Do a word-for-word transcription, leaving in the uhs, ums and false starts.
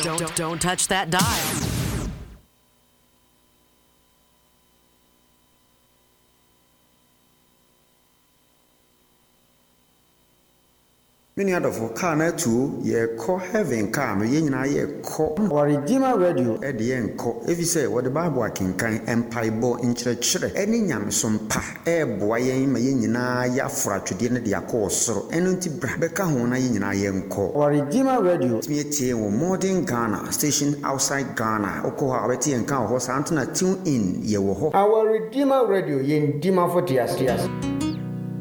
Don't, don't, don't touch that dial. Many other for car na two ye call heaven car me nyina ye call our Redeemer radio e de en call if you say what the Bible can kan empire bo nkyerɛkyerɛ eni nyamesom pa e boa yen ma yen nyina ya fra twede ne de akɔ soro eno nti bra beka ho na yen nyina ye nkɔ our Redeemer radio me tie wo modern Ghana station outside Ghana okɔ ha obeti en kan ho sa antena tune in ye wo ho our Redeemer radio yen dima for tias tias